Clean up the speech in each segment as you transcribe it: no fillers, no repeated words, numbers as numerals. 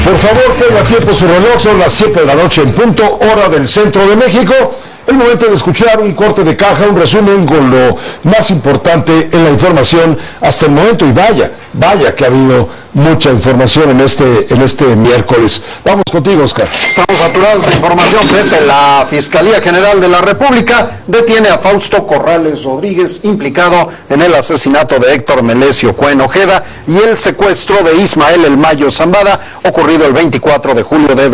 Por favor, ponga a tiempo su reloj, son las 7 de la noche en punto, hora del centro de México. El momento de escuchar un corte de caja, un resumen con lo más importante en la información hasta el momento. Y vaya que ha habido mucha información en este miércoles. Vamos contigo, Oscar. Estamos saturados de información, Pepe. La Fiscalía General de la República detiene a Fausto Corrales Rodríguez, implicado en el asesinato de Héctor Melesio Cuen Ojeda y el secuestro de Ismael El Mayo Zambada, ocurrido el 24 de julio de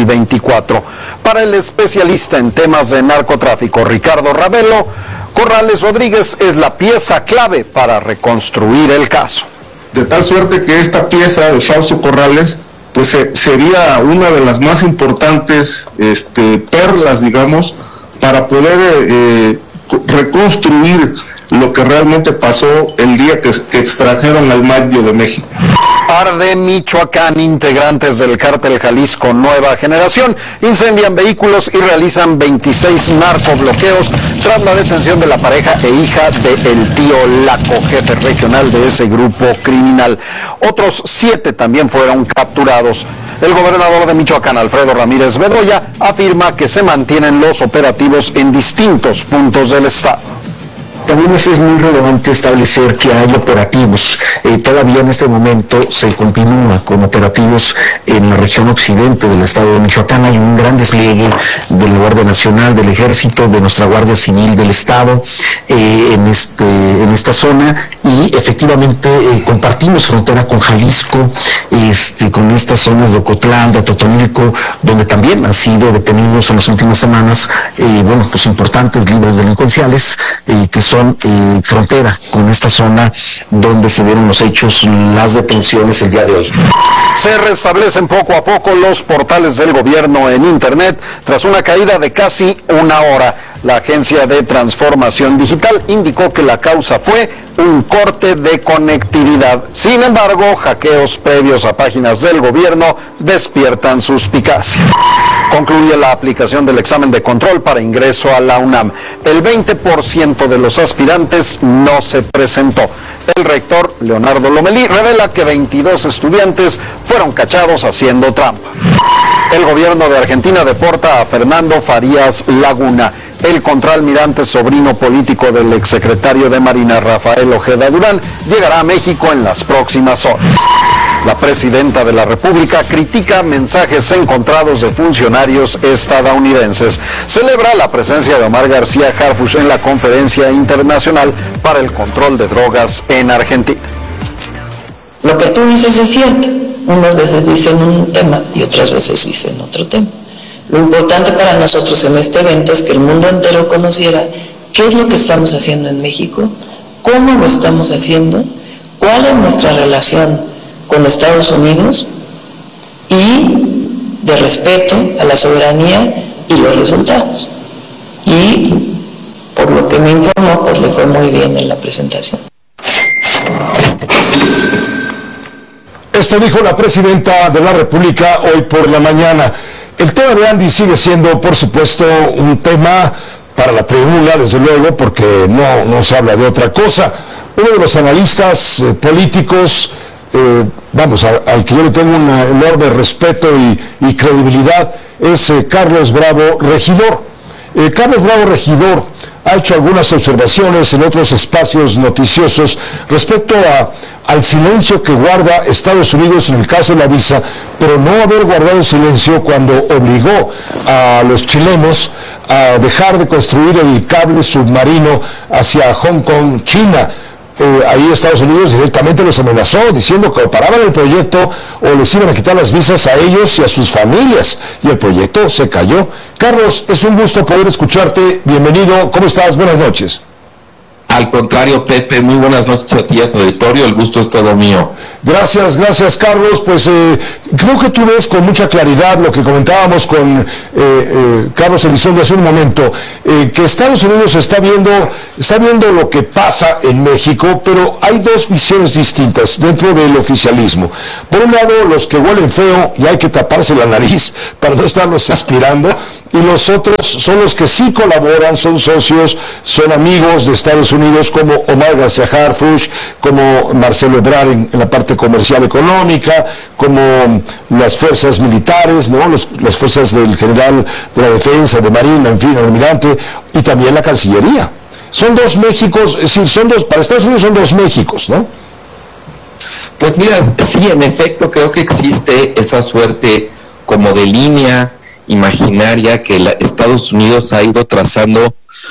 2024. Para el especialista en temas de narcotráfico, Ricardo Ravelo, Corrales Rodríguez es la pieza clave para reconstruir el caso. De tal suerte que esta pieza de Fausto Corrales pues sería una de las más importantes perlas, digamos, para poder reconstruir lo que realmente pasó el día que extrajeron al Mayo de México. Arde Michoacán. Integrantes del cártel Jalisco Nueva Generación incendian vehículos y realizan 26 narcobloqueos tras la detención de la pareja e hija de El Tío Laco, jefe regional de ese grupo criminal. Otros 7 también fueron capturados. El gobernador de Michoacán, Alfredo Ramírez Bedoya, afirma que se mantienen los operativos en distintos puntos del estado. También es muy relevante establecer que hay operativos. Todavía en este momento se continúa con operativos en la región occidente del estado de Michoacán. Hay un gran despliegue de la Guardia Nacional, del Ejército, de nuestra Guardia Civil del estado en esta zona, y efectivamente compartimos frontera con Jalisco, con estas zonas de Ocotlán, de Totonilco, donde también han sido detenidos en las últimas semanas pues importantes líderes delincuenciales que son frontera con esta zona donde se dieron los hechos, las detenciones el día de hoy. Se restablecen poco a poco los portales del gobierno en Internet tras una caída de casi una hora. La Agencia de Transformación Digital indicó que la causa fue un corte de conectividad. Sin embargo, hackeos previos a páginas del gobierno despiertan suspicacia. Concluye la aplicación del examen de control para ingreso a la UNAM. El 20% de los aspirantes no se presentó. El rector, Leonardo Lomelí, revela que 22 estudiantes fueron cachados haciendo trampa. El gobierno de Argentina deporta a Fernando Farías Laguna, el contraalmirante sobrino político del exsecretario de Marina Rafael Ojeda Durán. Llegará a México en las próximas horas. La presidenta de la República critica mensajes encontrados de funcionarios estadounidenses. Celebra la presencia de Omar García Harfuch en la Conferencia Internacional para el Control de Drogas en Argentina. Lo que tú dices es cierto. Unas veces dicen un tema y otras veces dicen otro tema. Lo importante para nosotros en este evento es que el mundo entero conociera qué es lo que estamos haciendo en México, cómo lo estamos haciendo, cuál es nuestra relación con Estados Unidos y de respeto a la soberanía y los resultados. Y por lo que me informó, pues le fue muy bien en la presentación. Esto dijo la presidenta de la República hoy por la mañana. El tema de Andy sigue siendo, por supuesto, un tema para la tribuna, desde luego, porque no se habla de otra cosa. Uno de los analistas políticos, al que yo le tengo un enorme respeto y credibilidad, es Carlos Bravo Regidor. Carlos Bravo Regidor ha hecho algunas observaciones en otros espacios noticiosos respecto al silencio que guarda Estados Unidos en el caso de la visa, pero no haber guardado silencio cuando obligó a los chilenos a dejar de construir el cable submarino hacia Hong Kong, China. Ahí Estados Unidos directamente los amenazó diciendo que o paraban el proyecto o les iban a quitar las visas a ellos y a sus familias, y el proyecto se cayó. Carlos, es un gusto poder escucharte. Bienvenido. ¿Cómo estás? Buenas noches. Al contrario, Pepe, muy buenas noches a ti y a tu auditorio, el gusto es todo mío. Gracias, Carlos. Pues creo que tú ves con mucha claridad lo que comentábamos con Carlos Elizondo hace un momento, que Estados Unidos está viendo lo que pasa en México, pero hay dos visiones distintas dentro del oficialismo. Por un lado, los que huelen feo y hay que taparse la nariz para no estarlos aspirando, y los otros son los que sí colaboran, son socios, son amigos de Estados Unidos, como Omar García Harfuch, como Marcelo Ebrard en la parte comercial económica, como las fuerzas militares, ¿no? Las fuerzas del general de la defensa, de Marina, en fin, el almirante, y también la Cancillería. Son dos Méxicos, es decir, para Estados Unidos son dos Méxicos, ¿no? Pues mira, sí, en efecto creo que existe esa suerte como de línea imaginaria que Estados Unidos ha ido trazando,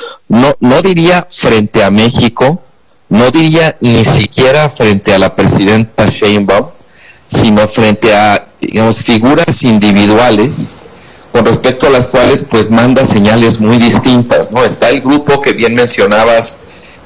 no diría frente a México, no diría ni siquiera frente a la presidenta Sheinbaum, sino frente a, digamos, figuras individuales con respecto a las cuales pues manda señales muy distintas, ¿no? Está el grupo que bien mencionabas,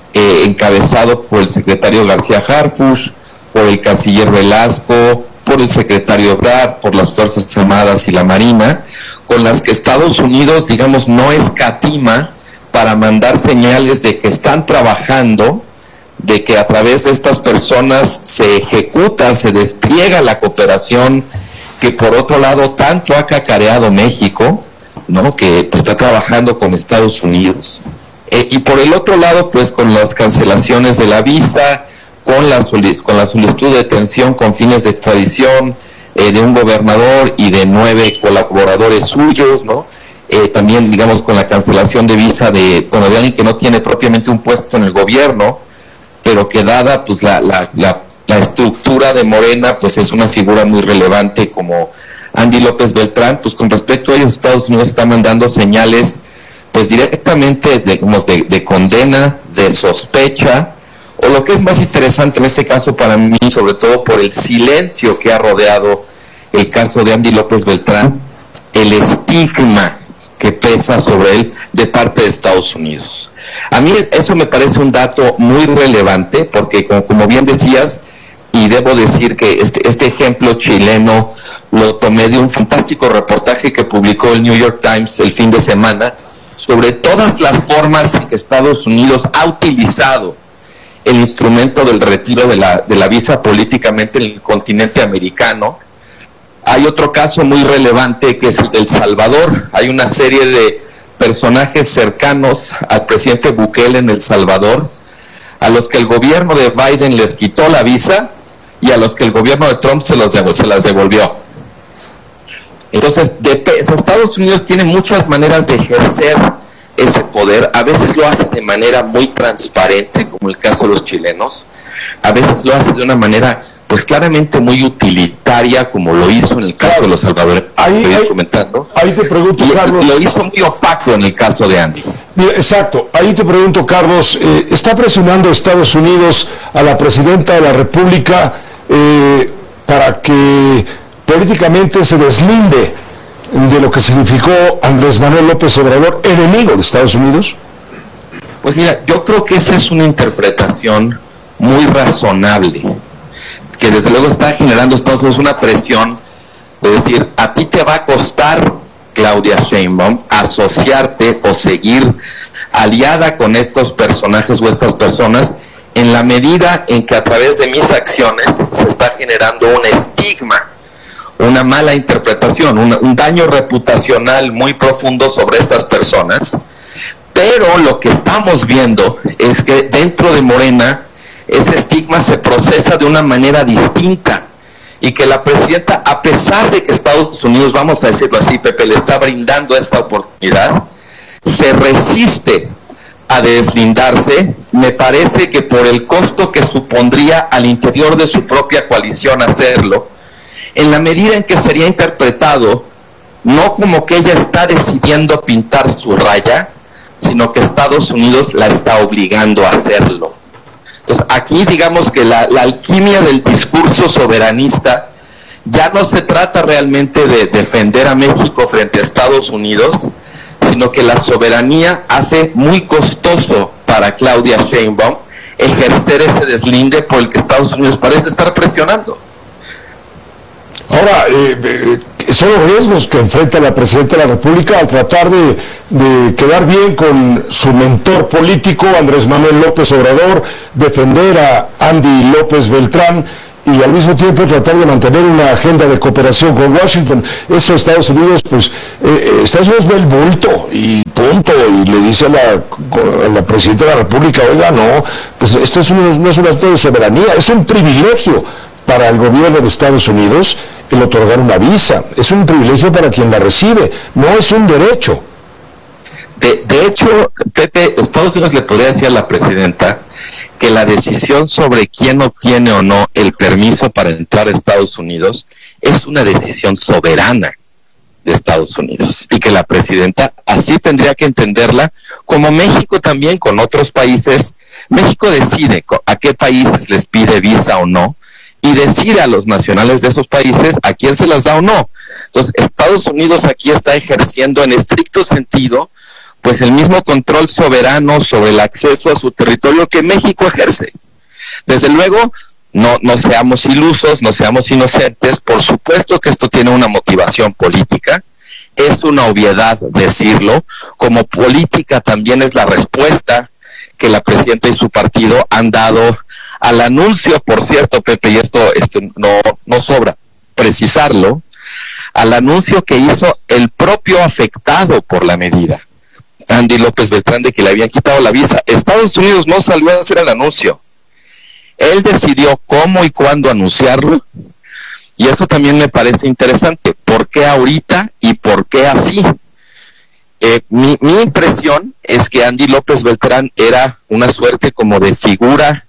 encabezado por el secretario García Harfuch, por el canciller Velasco, por el secretario Ebrard, por las Fuerzas Armadas y la Marina, con las que Estados Unidos, digamos, no escatima para mandar señales de que están trabajando, de que a través de estas personas se ejecuta, se despliega la cooperación que por otro lado tanto ha cacareado México, ¿no? Que pues, está trabajando con Estados Unidos. Y por el otro lado, pues con las cancelaciones de la visa, con la solicitud de detención con fines de extradición de un gobernador y de 9 colaboradores suyos, ¿no? También, digamos, con la cancelación de visa de alguien que no tiene propiamente un puesto en el gobierno, pero que dada pues la estructura de Morena, pues es una figura muy relevante como Andy López Beltrán, pues con respecto a ellos Estados Unidos está mandando señales pues directamente de condena, de sospecha, o lo que es más interesante en este caso para mí, sobre todo por el silencio que ha rodeado el caso de Andy López Beltrán, el estigma que pesa sobre él de parte de Estados Unidos. A mí eso me parece un dato muy relevante, porque como bien decías, y debo decir que este ejemplo chileno lo tomé de un fantástico reportaje que publicó el New York Times el fin de semana, sobre todas las formas en que Estados Unidos ha utilizado el instrumento del retiro de la visa políticamente en el continente americano. Hay otro caso muy relevante que es el de El Salvador. Hay una serie de personajes cercanos al presidente Bukele en El Salvador, a los que el gobierno de Biden les quitó la visa y a los que el gobierno de Trump se las devolvió. Entonces, Estados Unidos tiene muchas maneras de ejercer ese poder. A veces lo hace de manera muy transparente, como el caso de los chilenos. A veces lo hace de una manera, pues claramente muy utilitaria, como lo hizo en el caso de los salvadoreños, comentando. Ahí te pregunto, Carlos. Lo hizo muy opaco en el caso de Andy. Mira, exacto. Ahí te pregunto, Carlos, ¿está presionando Estados Unidos a la presidenta de la República para que políticamente se deslinde de lo que significó Andrés Manuel López Obrador, enemigo de Estados Unidos? Pues mira, yo creo que esa es una interpretación muy razonable, que desde luego está generando Estados Unidos una presión de decir, a ti te va a costar, Claudia Sheinbaum, asociarte o seguir aliada con estos personajes o estas personas, en la medida en que a través de mis acciones se está generando un estigma, una mala interpretación, un daño reputacional muy profundo sobre estas personas. Pero lo que estamos viendo es que dentro de Morena ese estigma se procesa de una manera distinta, y que la presidenta, a pesar de que Estados Unidos, vamos a decirlo así, Pepe, le está brindando esta oportunidad, se resiste a deslindarse. Me parece que por el costo que supondría al interior de su propia coalición hacerlo, en la medida en que sería interpretado no como que ella está decidiendo pintar su raya, sino que Estados Unidos la está obligando a hacerlo. Entonces aquí digamos que la alquimia del discurso soberanista ya no se trata realmente de defender a México frente a Estados Unidos, sino que la soberanía hace muy costoso para Claudia Sheinbaum ejercer ese deslinde por el que Estados Unidos parece estar presionando. Ahora, son los riesgos que enfrenta la presidenta de la República al tratar de quedar bien con su mentor político, Andrés Manuel López Obrador, defender a Andy López Beltrán y al mismo tiempo tratar de mantener una agenda de cooperación con Washington. Eso Estados Unidos, pues, Estados Unidos ve el bulto y punto, y le dice a la Presidenta de la República, oiga, no, pues esto no es un asunto de soberanía, es un privilegio para el gobierno de Estados Unidos el otorgar una visa, es un privilegio para quien la recibe, no es un derecho. De hecho, Pepe, Estados Unidos le podría decir a la presidenta que la decisión sobre quién obtiene o no el permiso para entrar a Estados Unidos es una decisión soberana de Estados Unidos, y que la presidenta así tendría que entenderla, como México también con otros países. México decide a qué países les pide visa o no, y decide a los nacionales de esos países a quién se las da o no. Entonces, Estados Unidos aquí está ejerciendo en estricto sentido pues el mismo control soberano sobre el acceso a su territorio que México ejerce. Desde luego, no seamos ilusos, no seamos inocentes, por supuesto que esto tiene una motivación política, es una obviedad decirlo, como política también es la respuesta que la presidenta y su partido han dado al anuncio, por cierto, Pepe, y esto no sobra precisarlo, al anuncio que hizo el propio afectado por la medida, Andy López Beltrán, de que le habían quitado la visa. Estados Unidos no salió a hacer el anuncio. Él decidió cómo y cuándo anunciarlo, y eso también me parece interesante. ¿Por qué ahorita y por qué así? Mi impresión es que Andy López Beltrán era una suerte como de figura,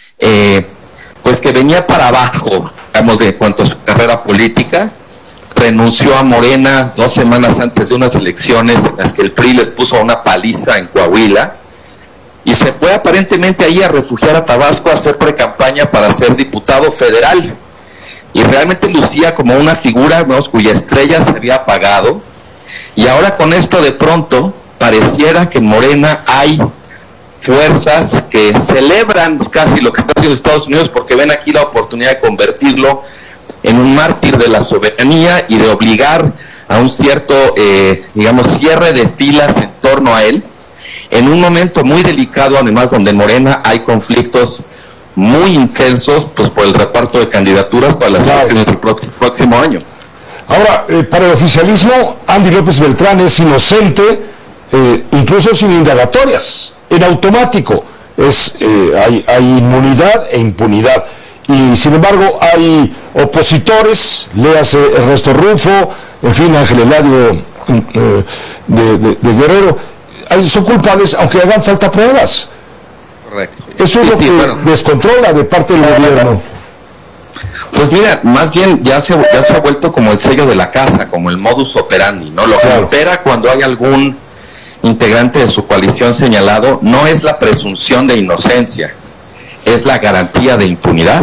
pues que venía para abajo, digamos, de cuanto a su carrera política. Renunció a Morena 2 semanas antes de unas elecciones en las que el PRI les puso una paliza en Coahuila, y se fue aparentemente ahí a refugiar a Tabasco a hacer precampaña para ser diputado federal, y realmente lucía como una figura, ¿no?, cuya estrella se había apagado. Y ahora con esto de pronto pareciera que en Morena hay fuerzas que celebran casi lo que está haciendo Estados Unidos, porque ven aquí la oportunidad de convertirlo en un mártir de la soberanía y de obligar a un cierto, cierre de filas en torno a él, en un momento muy delicado, además, donde en Morena hay conflictos muy intensos, pues por el reparto de candidaturas para las elecciones del próximo año. Ahora, para el oficialismo, Andy López Beltrán es inocente, incluso sin indagatorias, en automático. Hay inmunidad e impunidad. Y sin embargo hay opositores, léase Ernesto Rufo, en fin, Ángel Eladio de Guerrero, son culpables aunque hagan falta pruebas. Correcto. Eso es lo que descontrola de parte del gobierno. Pues mira, más bien ya se ha vuelto como el sello de la casa, como el modus operandi, ¿no? Lo que opera cuando hay algún integrante de su coalición señalado no es la presunción de inocencia, es la garantía de impunidad.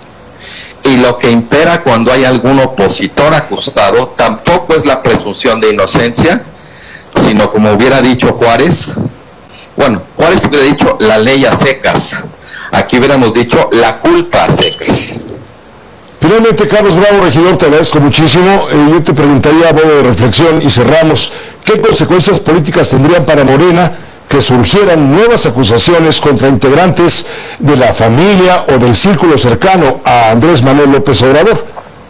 Y lo que impera cuando hay algún opositor acusado tampoco es la presunción de inocencia, sino, como hubiera dicho Juárez, Juárez hubiera dicho la ley a secas, aquí hubiéramos dicho la culpa a secas. Finalmente, Carlos Bravo, regidor, te agradezco muchísimo. Yo te preguntaría, a modo de reflexión, y cerramos, ¿qué consecuencias políticas tendrían para Morena que surgieran nuevas acusaciones contra integrantes de la familia o del círculo cercano a Andrés Manuel López Obrador?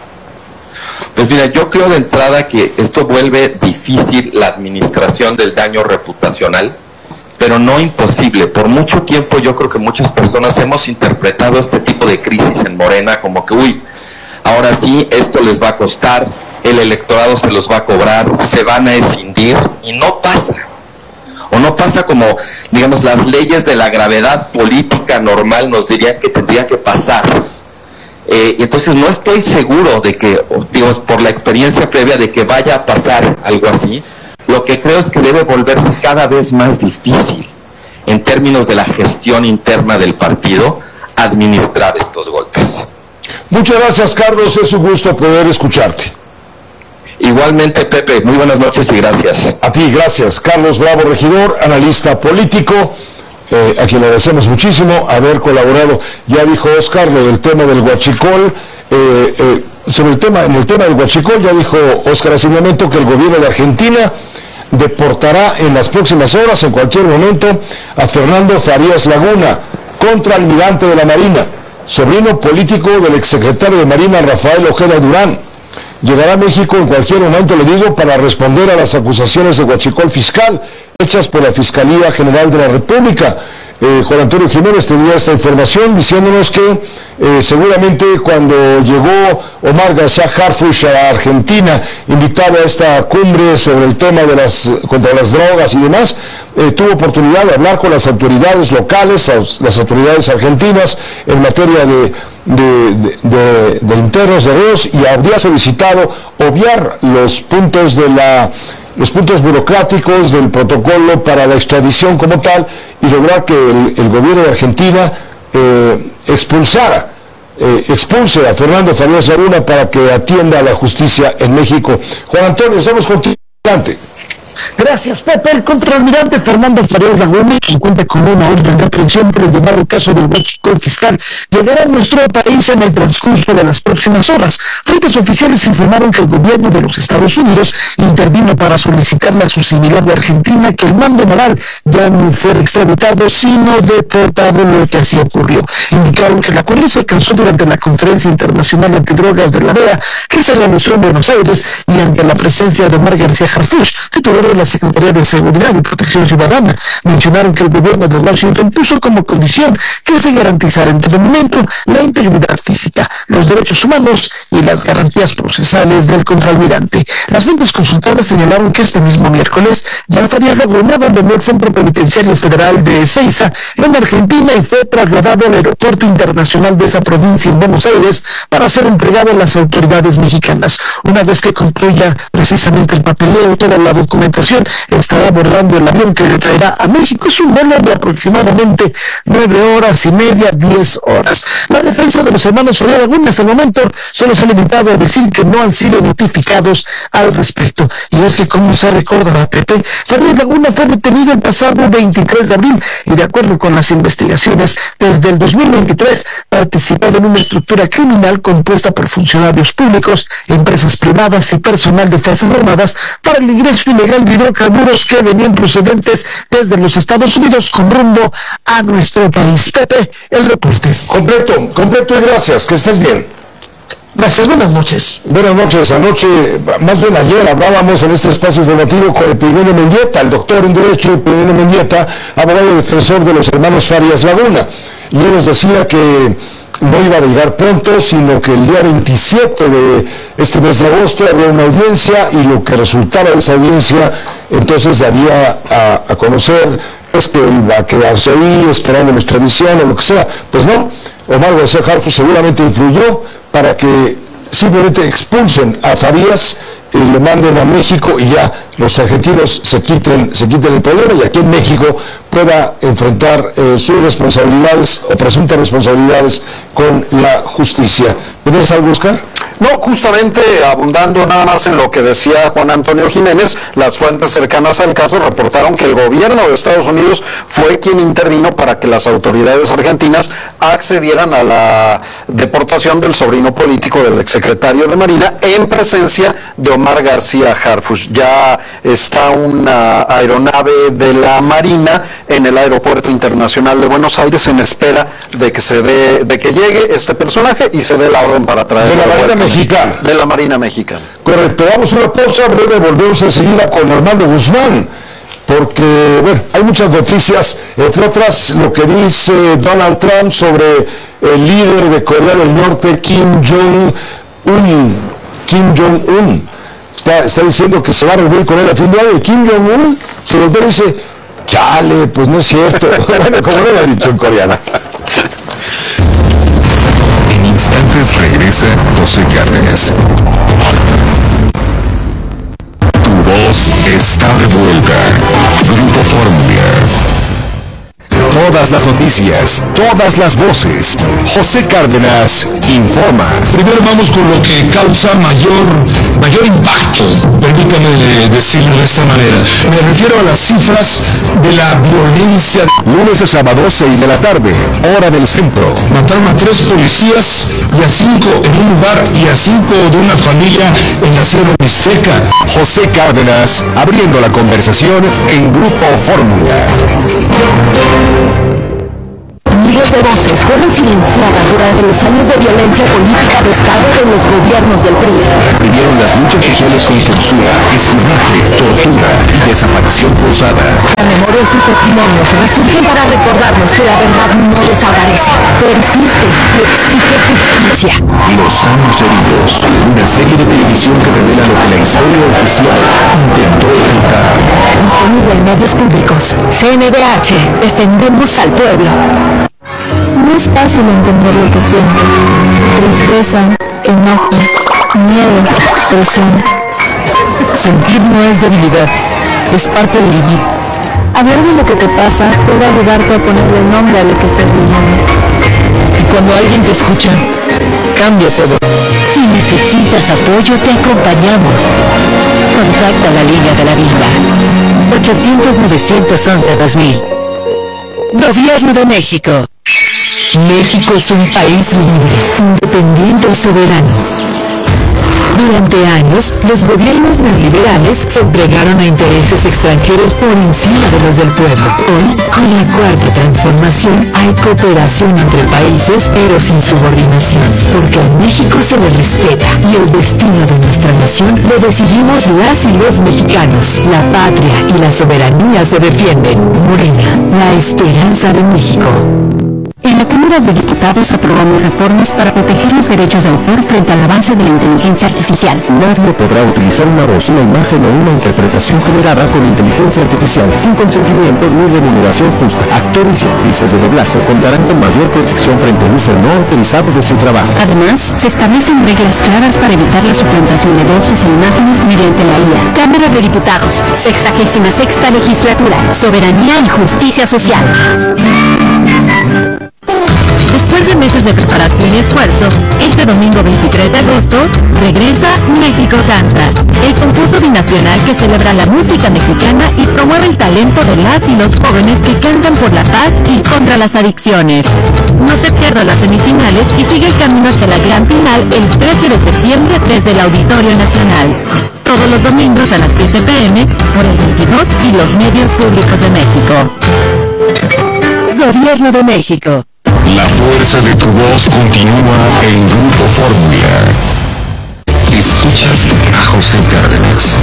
Pues mira, yo creo de entrada que esto vuelve difícil la administración del daño reputacional, pero no imposible. Por mucho tiempo yo creo que muchas personas hemos interpretado este tipo de crisis en Morena como que, ahora sí, esto les va a costar, el electorado se los va a cobrar, se van a escindir, y no pasa. O no pasa como, digamos, las leyes de la gravedad política normal nos dirían que tendría que pasar. Y entonces no estoy seguro de que, digamos, por la experiencia previa, de que vaya a pasar algo así. Lo que creo es que debe volverse cada vez más difícil, en términos de la gestión interna del partido, administrar estos golpes. Muchas gracias, Carlos, es un gusto poder escucharte. Igualmente, Pepe, muy buenas noches y gracias. A ti, gracias. Carlos Bravo, regidor, analista político, a quien le agradecemos muchísimo haber colaborado. Ya dijo Oscar lo del tema del huachicol. En el tema del huachicol, ya dijo Oscar hace un momento que el gobierno de Argentina deportará en las próximas horas, en cualquier momento, a Fernando Farías Laguna, contraalmirante de la Marina. sobrino político del exsecretario de Marina, Rafael Ojeda Durán. Llegará a México en cualquier momento, le digo, para responder a las acusaciones de huachicol fiscal hechas por la Fiscalía General de la República. Juan Antonio Jiménez tenía esta información diciéndonos que seguramente cuando llegó Omar García Harfuch a Argentina, invitado a esta cumbre sobre el tema de contra las drogas y demás, tuvo oportunidad de hablar con las autoridades locales, las autoridades argentinas en materia de internos de reos, y habría solicitado obviar los puntos burocráticos del protocolo para la extradición como tal, y lograr que el gobierno de Argentina expulse a Fernando Farías Laguna para que atienda a la justicia en México. Juan Antonio, estamos contigo. Adelante. Gracias, Pepe. El contraalmirante Fernando Farías Laguna, quien cuenta con una orden de aprehensión por el llamado caso del huachicol fiscal, llegará a nuestro país en el transcurso de las próximas horas. Fuentes oficiales informaron que el gobierno de los Estados Unidos intervino para solicitarle a su similar de Argentina que el mando naval ya no fuera extraditado, sino deportado, lo que así ocurrió. Indicaron que el acuerdo se alcanzó durante la Conferencia Internacional Antidrogas de la DEA, que se realizó en Buenos Aires, y ante la presencia de Omar García Harfuch, titular de la Secretaría de Seguridad y Protección Ciudadana. Mencionaron que el gobierno de Washington puso como condición que se garantizara en todo momento la integridad física, los derechos humanos y las garantías procesales del contraalmirante. Las fuentes consultadas señalaron que este mismo miércoles ya Farías Laguna abandonó el Centro Penitenciario Federal de Ezeiza en Argentina y fue trasladado al aeropuerto internacional de esa provincia en Buenos Aires para ser entregado a las autoridades mexicanas. Una vez que concluya precisamente el papeleo, toda la documentación, estará abordando el avión que lo traerá a México. Es un vuelo de aproximadamente 9 horas y media, 10 horas. La defensa de los hermanos Farías Laguna hasta el momento solo se ha limitado a decir que no han sido notificados al respecto. Y es que, como se recordará, Pepe, Farías Laguna fue detenido el pasado 23 de abril y, de acuerdo con las investigaciones, desde el 2023 participado en una estructura criminal compuesta por funcionarios públicos, empresas privadas y personal de Fuerzas Armadas para el ingreso ilegal de hidrocarburos que venían procedentes desde los Estados Unidos con rumbo a nuestro país. Pepe, el reporte. Completo y gracias, que estés bien. Gracias, buenas noches. Buenas noches. Anoche, más bien ayer, hablábamos en este espacio informativo con Epigmenio Mendieta, el doctor en Derecho Epigmenio Mendieta, abogado y defensor de los hermanos Farías Laguna. Y él nos decía que no iba a llegar pronto, sino que el día 27 de este mes de agosto habría una audiencia, y lo que resultara de esa audiencia entonces daría a conocer pues que iba a quedarse ahí esperando la extradición o lo que sea. Pues no, Omar García Harfuch seguramente influyó para que simplemente expulsen a Farías y le manden a México, y ya los argentinos se quiten el problema, y aquí en México pueda enfrentar sus responsabilidades o presuntas responsabilidades con la justicia. ¿Tienes algo, Oscar? No, justamente abundando nada más en lo que decía Juan Antonio Jiménez, las fuentes cercanas al caso reportaron que el gobierno de Estados Unidos fue quien intervino para que las autoridades argentinas accedieran a la deportación del sobrino político del exsecretario de Marina en presencia de Omar García Harfuch. Ya está una aeronave de la Marina en el Aeropuerto Internacional de Buenos Aires en espera de que llegue este personaje y se dé la orden para traerlo. De la Marina Mexicana. De la Marina Mexicana. Correcto. Vamos a una pausa breve, volvemos enseguida con Armando Guzmán, porque, bueno, hay muchas noticias, entre otras lo que dice Donald Trump sobre el líder de Corea del Norte, Kim Jong-un. Está diciendo que se va a reunir con él a fin de año, y Kim Jong-un se voltea y dice, chale, pues no es cierto. Bueno, como lo ha dicho en coreano. En instantes regresa José Cárdenas. Tu voz está de vuelta. Grupo Fórmula. Todas las noticias, todas las voces. José Cárdenas informa. Primero vamos con lo que causa mayor impacto, permítame decirlo de esta manera. Me refiero a las cifras de la violencia. Lunes a sábado, 6 de la tarde, hora del centro. Mataron a 3 policías y a 5 en un lugar y a 5 de una familia en la Sierra Mixteca. José Cárdenas, abriendo la conversación en Grupo Fórmula. millones de voces fueron silenciadas durante los años de violencia política de Estado de los gobiernos del PRI. Reprimieron las luchas sociales sin censura, espionaje, tortura y desaparición forzada. La memoria y sus testimonios resurgen para recordarnos que la verdad no desaparece, persiste y exige justicia. Los años heridos, una serie de televisión que revela lo que la historia oficial intentó ocultar. Disponible en medios públicos. CNDH, defendemos al pueblo. No es fácil entender lo que sientes. Tristeza, enojo, miedo, presión. Sentir no es debilidad, es parte de vivir. Hablar de lo que te pasa puede ayudarte a ponerle nombre a lo que estás viviendo. Y cuando alguien te escucha, cambia todo. Si necesitas apoyo, te acompañamos. Contacta la línea de la vida. 800-911-2000. Gobierno de México. México es un país libre, independiente y soberano. Durante años, los gobiernos neoliberales se entregaron a intereses extranjeros por encima de los del pueblo. Hoy, con la cuarta transformación, hay cooperación entre países, pero sin subordinación. Porque en México se le respeta y el destino de nuestra nación lo decidimos las y los mexicanos. La patria y la soberanía se defienden. Morena, la esperanza de México. En la Cámara de Diputados aprobamos reformas para proteger los derechos de autor frente al avance de la inteligencia artificial. Nadie podrá utilizar una voz, una imagen o una interpretación generada con inteligencia artificial sin consentimiento ni remuneración justa. Actores y actrices de doblaje contarán con mayor protección frente al uso no autorizado de su trabajo. Además, se establecen reglas claras para evitar la suplantación de voces e imágenes mediante la IA. Cámara de Diputados, 66ª legislatura, soberanía y justicia social. Después de meses de preparación y esfuerzo, este domingo 23 de agosto, regresa México Canta, el concurso binacional que celebra la música mexicana y promueve el talento de las y los jóvenes que cantan por la paz y contra las adicciones. No te pierdas las semifinales y sigue el camino hacia la gran final el 13 de septiembre desde el Auditorio Nacional. Todos los domingos a las 7 p.m. por el 22 y los medios públicos de México. Gobierno de México. La fuerza de tu voz continúa en Grupo Fórmula. Escuchas a José Cárdenas.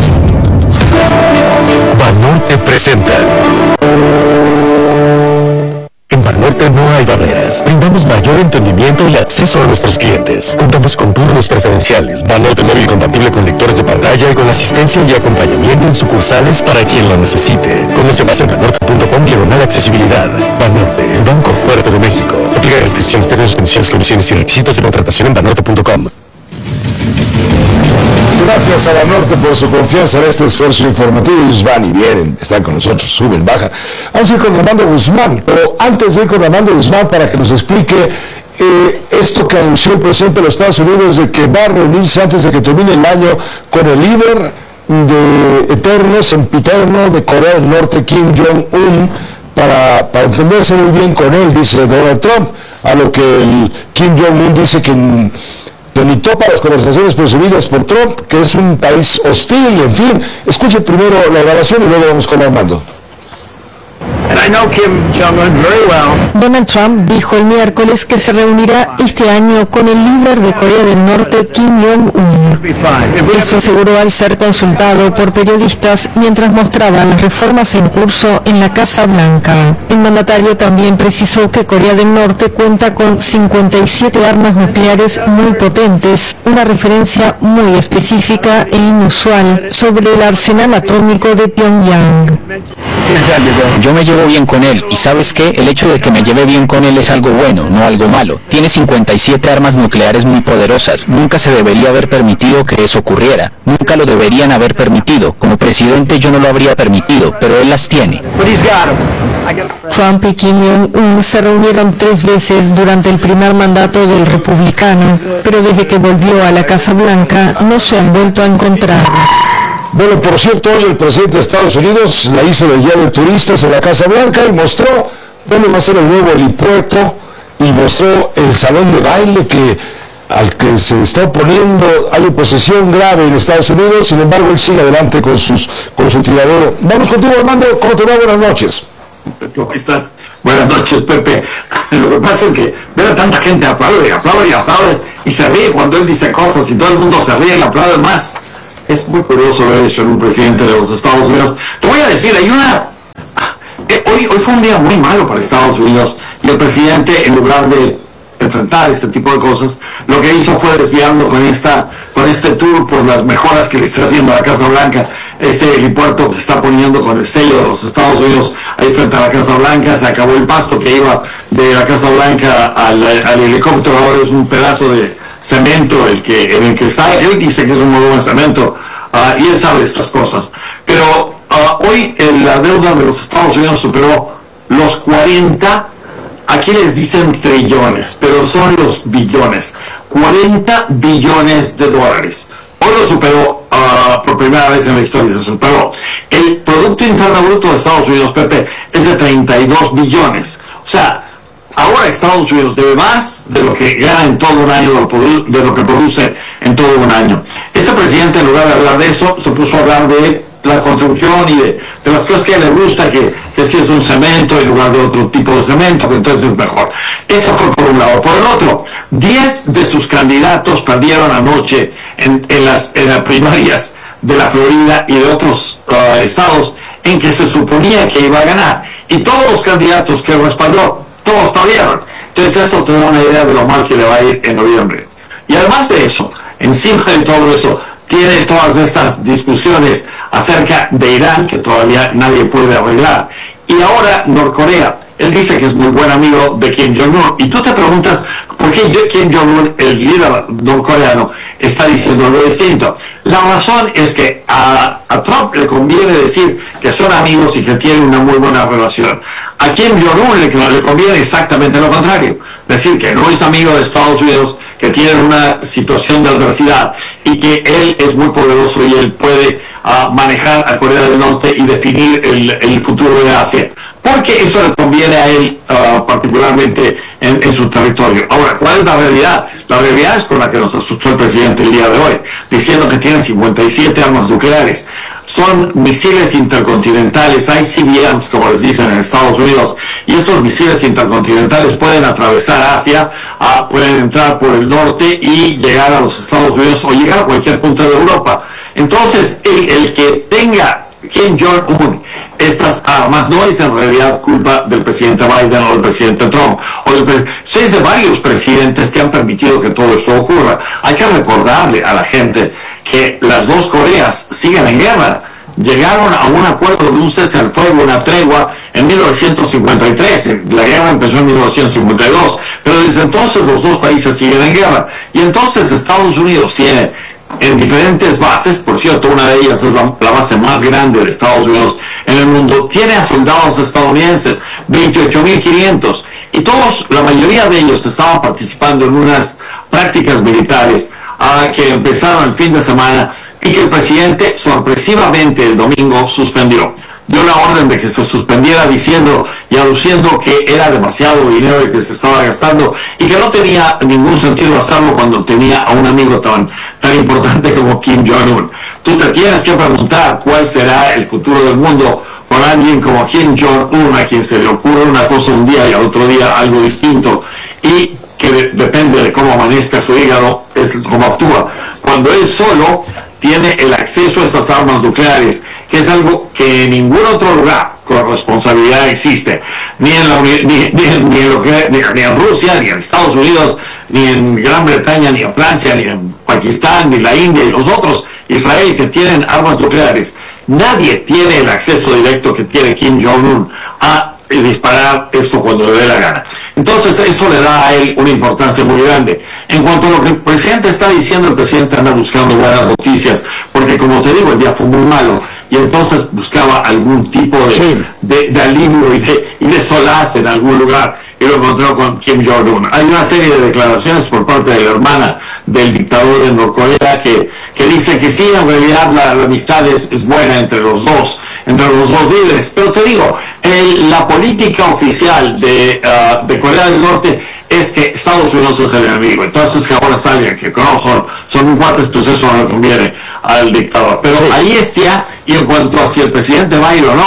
Banorte presenta. En Banorte no hay barreras. Brindamos mayor entendimiento y acceso a nuestros clientes. Contamos con turnos preferenciales. Banorte móvil compatible con lectores de pantalla y con asistencia y acompañamiento en sucursales para quien lo necesite. Conoce más en banorte.com/accesibilidad. Banorte, Banco Fuerte de México. Aplica restricciones, términos, condiciones y requisitos de contratación en banorte.com. Gracias a Banorte por su confianza en este esfuerzo informativo. Ellos van y vienen, están con nosotros, suben, bajan. Vamos a ir con Armando Guzmán, pero antes de ir con Armando Guzmán para que nos explique esto que anunció el presidente de los Estados Unidos de que va a reunirse antes de que termine el año con el líder de eterno, sempiterno de Corea del Norte, Kim Jong-un, para entenderse muy bien con él, dice Donald Trump, a lo que el Kim Jong-un dice que ni topa las conversaciones presumidas por Trump, que es un país hostil, en fin. Escuche primero la grabación y luego vamos con Armando. Donald Trump dijo el miércoles que se reunirá este año con el líder de Corea del Norte, Kim Jong-un. Eso aseguró al ser consultado por periodistas mientras mostraba las reformas en curso en la Casa Blanca. El mandatario también precisó que Corea del Norte cuenta con 57 armas nucleares muy potentes, una referencia muy específica e inusual sobre el arsenal atómico de Pyongyang. Yo me llevo bien con él, y ¿sabes qué? El hecho de que me lleve bien con él es algo bueno, no algo malo. Tiene 57 armas nucleares muy poderosas. Nunca se debería haber permitido que eso ocurriera. Nunca lo deberían haber permitido. Como presidente yo no lo habría permitido, pero él las tiene. Trump y Kim Jong-un se reunieron 3 veces durante el primer mandato del republicano, pero desde que volvió a la Casa Blanca no se han vuelto a encontrar. Bueno, por cierto, hoy el presidente de Estados Unidos la hizo de guía de turistas en la Casa Blanca y mostró dónde va a ser el nuevo helipuerto y mostró el salón de baile al que se está oponiendo. Hay oposición grave en Estados Unidos, sin embargo él sigue adelante con su tiradero. Vamos contigo, Armando, ¿cómo te va? Buenas noches. ¿Cómo estás? Buenas noches, Pepe. Lo que pasa es que ver a tanta gente aplaude y se ríe cuando él dice cosas y todo el mundo se ríe y le aplaude más. Es muy curioso ver eso en un presidente de los Estados Unidos. Te voy a decir, hoy fue un día muy malo para Estados Unidos y el presidente, en lugar de enfrentar este tipo de cosas, lo que hizo fue desviarlo con este tour por las mejoras que le está haciendo a la Casa Blanca, este helipuerto que está poniendo con el sello de los Estados Unidos ahí frente a la Casa Blanca. Se acabó el pasto que iba de la Casa Blanca al helicóptero, ahora es un pedazo de cemento en el que está. Él dice que es un montón de cemento, y él sabe estas cosas, pero hoy la deuda de los Estados Unidos superó los 40. Aquí les dicen trillones, pero son los billones. 40 billones de dólares. Hoy lo superó por primera vez en la historia. Se superó. El Producto Interno Bruto de Estados Unidos, Pepe, es de 32 billones. O sea, ahora Estados Unidos debe más de lo que gana en todo un año, de lo que produce en todo un año. Este presidente, en lugar de hablar de eso, se puso a hablar de la construcción y de las cosas que a él le gusta, que si es un cemento en lugar de otro tipo de cemento, que entonces es mejor. Eso fue por un lado. Por el otro, 10 de sus candidatos perdieron anoche en las primarias de la Florida y de otros estados en que se suponía que iba a ganar. Y todos los candidatos que respaldó, todos perdieron. Entonces eso te da una idea de lo mal que le va a ir en noviembre. Y además de eso, encima de todo eso, tiene todas estas discusiones acerca de Irán que todavía nadie puede arreglar. Y ahora Norcorea. Él dice que es muy buen amigo de Kim Jong-un. Y tú te preguntas por qué Kim Jong-un, el líder norcoreano, está diciendo algo distinto. La razón es que a Trump le conviene decir que son amigos y que tienen una muy buena relación. A Kim Jong-un le conviene exactamente lo contrario. Decir que no es amigo de Estados Unidos, que tiene una situación de adversidad y que él es muy poderoso y él puede manejar a Corea del Norte y definir el futuro de Asia. Porque eso le conviene a él particularmente en su territorio. Ahora, ¿cuál es la realidad? La realidad es con la que nos asustó el presidente el día de hoy, diciendo que tienen 57 armas nucleares. Son misiles intercontinentales, ICBMs, como les dicen en Estados Unidos, y estos misiles intercontinentales pueden atravesar Asia, pueden entrar por el norte y llegar a los Estados Unidos o llegar a cualquier punto de Europa. Entonces, el que tenga Kim Jong-un estas armas no es en realidad culpa del presidente Biden o del presidente Trump, es de varios presidentes que han permitido que todo esto ocurra. Hay que recordarle a la gente que las dos Coreas siguen en guerra. Llegaron a un acuerdo de un cese al fuego, una tregua, en 1953. La guerra empezó en 1952, pero desde entonces los dos países siguen en guerra. Y entonces Estados Unidos tiene en diferentes bases, por cierto, una de ellas es la base más grande de Estados Unidos en el mundo, tiene a soldados estadounidenses, 28.500, y todos, la mayoría de ellos estaban participando en unas prácticas militares que empezaron el fin de semana y que el presidente sorpresivamente el domingo suspendió. Dio la orden de que se suspendiera diciendo y aduciendo que era demasiado dinero el que se estaba gastando y que no tenía ningún sentido hacerlo cuando tenía a un amigo tan importante como Kim Jong-un. Tú te tienes que preguntar cuál será el futuro del mundo con alguien como Kim Jong-un, a quien se le ocurre una cosa un día y al otro día algo distinto, y que depende de cómo amanezca su hígado, es cómo actúa. Cuando él solo tiene el acceso a estas armas nucleares, que es algo que en ningún otro lugar con responsabilidad existe, ni en Rusia, ni en Estados Unidos, ni en Gran Bretaña, ni en Francia, ni en Pakistán, ni la India y los otros, Israel, que tienen armas nucleares. Nadie tiene el acceso directo que tiene Kim Jong-un a disparar esto cuando le dé la gana. Entonces eso le da a él una importancia muy grande. En cuanto a lo que el presidente está diciendo, el presidente anda buscando buenas noticias, porque como te digo, el día fue muy malo, y entonces buscaba algún tipo de alivio y de solaz en algún lugar, y lo encontró con Kim Jong-un. Hay una serie de declaraciones por parte de la hermana del dictador de Norcorea que dice que sí, en realidad la amistad es buena entre los dos líderes. Pero te digo, la política oficial de Corea del Norte es que Estados Unidos es el enemigo. Entonces que ahora salgan que no son un cuates, pues eso no le conviene al dictador. Pero ahí está, y en cuanto a si el presidente va a ir o no,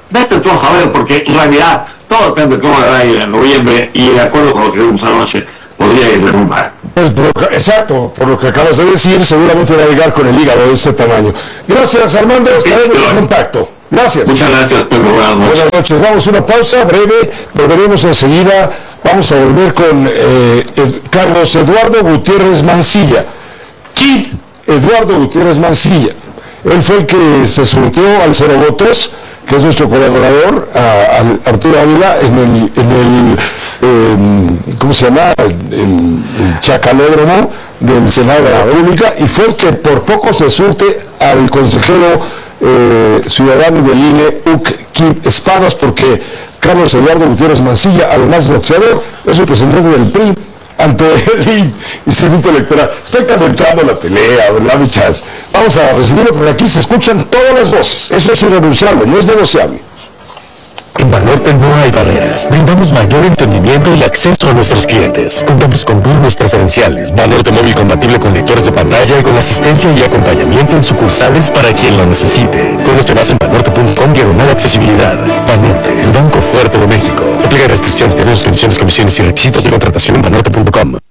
Vete tú a saber, porque en realidad todo depende de cómo le va a ir en noviembre y de acuerdo con lo que vimos anoche, podría ir de muy mal. Pues exacto, por lo que acabas de decir, seguramente va a llegar con el hígado de este tamaño. Gracias, Armando, estaremos en contacto. Gracias. Muchas gracias, Pedro. Buenas noches. Vamos a una pausa breve, volveremos enseguida. Vamos a volver con Carlos Eduardo Gutiérrez Mancilla. Keith Eduardo Gutiérrez Mancilla. Él fue el que se sometió al Cero Votos, que es nuestro colaborador, a Arturo Ávila, en el ¿cómo se llama? El chacalódromo del Senado de la República, y fue el que por poco se surte al consejero ciudadano del INE, Kim Espadas, porque Carlos Eduardo Gutiérrez Mancilla, además de boxeador, es representante del PRI ante el Instituto Electoral. Está calentando la pelea, ¿verdad, mi chas? Vamos a recibirlo, porque aquí se escuchan todas las voces. Eso es irrenunciable, no es negociable. En Banorte no hay barreras. Brindamos mayor entendimiento y acceso a nuestros clientes. Contamos con turnos preferenciales, Banorte móvil compatible con lectores de pantalla y con asistencia y acompañamiento en sucursales para quien lo necesite. Conoce más en banorte.com/accesibilidad. Banorte, el banco fuerte de México. Aplica restricciones, términos, condiciones, comisiones y requisitos de contratación en banorte.com.